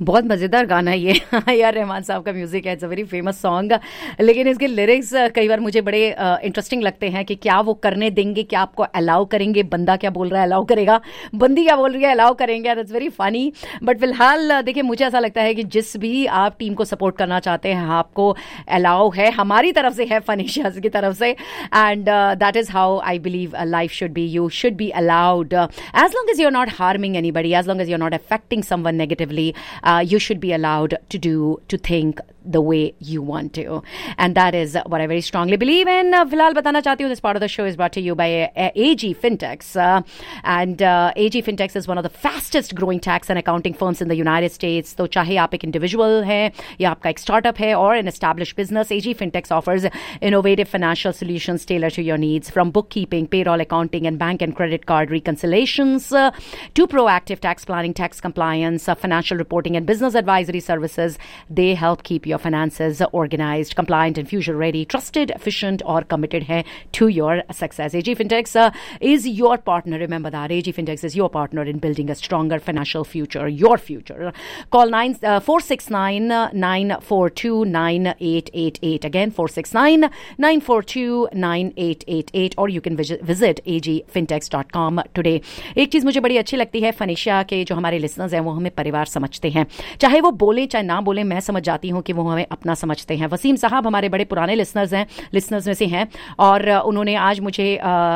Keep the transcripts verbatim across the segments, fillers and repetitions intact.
बहुत मज़ेदार गाना है ये। ए आर रहमान साहब का म्यूज़िक है, it's a very famous song, लेकिन इसके लिरिक्स कई बार मुझे बड़े इंटरेस्टिंग uh, लगते हैं कि क्या वो करने देंगे, क्या आपको अलाउ करेंगे, बंदा क्या बोल रहा है अलाउ करेगा, बंदी क्या बोल रही है अलाउ करेंगे। It's very funny. बट फिलहाल देखिए, मुझे ऐसा लगता है कि जिस भी आप टीम को सपोर्ट करना चाहते हैं आपको अलाउ है, हमारी तरफ से है, फनीशाज की तरफ से, and that is how I believe life should be. You should be allowed as long as you are not harming anybody, as long as you are not affecting someone negatively, you should be allowed to do, to think the way you want to, and that is what I very strongly believe in. uh, फिलहाल बताना चाहती हूँ, this part of the show is brought to you by uh, A G Fintechs, uh, and uh, A G Fintechs is one of the fastest growing tax and accounting firms in the United States. तो चाहे आप एक individual हैं या आपका एक startup है or an established business, A G Fintechs offers innovative financial solutions tailored to your needs, from bookkeeping, payroll, accounting, and bank and credit card reconciliations uh, to proactive tax planning, tax compliance, uh, financial reporting, and business advisory services. They help keep your finances organized, compliant, and future ready, trusted, efficient, or committed hai to your success. A G Fintechs uh, is your partner. Remember that. A G Fintechs is your partner in building a stronger financial future, your future. Call nine four six nine nine four two nine eight eight eight. Again, four six nine nine four two nine eight eight eight, or you can visit, visit a g fintechs dot com today. एक चीज़ मुझे बड़ी अच्छी लगती है, फनीशा के जो हमारे listeners हैं वो हमें परिवार समझते हैं, चाहे वो बोलें चाहे ना बोलें, मैं समझ जाती हूँ कि वो हमें अपना समझते हैं। वसीम साहब हमारे बड़े पुराने लिसनर्स हैं, लिसनर्स में से हैं, और उन्होंने आज मुझे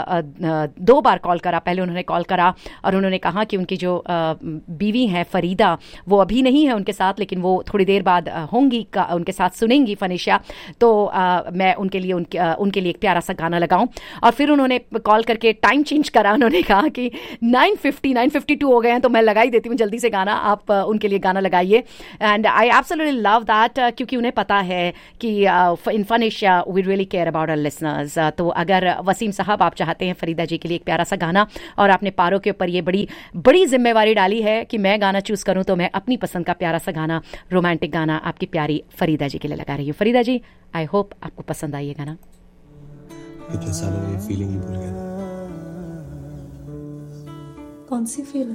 दो बार कॉल करा। पहले उन्होंने कॉल करा और उन्होंने कहा कि उनकी जो बीवी है फरीदा, वो अभी नहीं है उनके साथ, लेकिन वो थोड़ी देर बाद होंगी, उनके साथ सुनेंगी फनीशा, तो मैं उनके लिए उनके उनके लिए एक प्यारा सा गाना लगाऊं। और फिर उन्होंने कॉल करके टाइम चेंज करा, उन्होंने कहा कि nine fifty nine fifty to हो गए हैं, तो मैं लगा ही देती हूँ जल्दी से गाना, आप उनके लिए गाना लगाइए। And I absolutely love that, क्योंकि उन्हें पता है कि इन फनीशा we really care about our listeners. तो अगर वसीम साहब आप चाहते हैं फरीदा जी के लिए एक प्यारा सा गाना, और आपने पारों के ऊपर ये बड़ी बड़ी जिम्मेवारी डाली है कि मैं गाना चूज करूं, तो मैं अपनी पसंद का प्यारा सा गाना, रोमांटिक गाना आपकी प्यारी फरीदा जी के लिए लगा रही हूँ। फरीदा जी, आई होप आपको पसंद आई ये गाना। इतने सालों में ये फीलिंग ही भूल गया। कौन सी फीलिंग?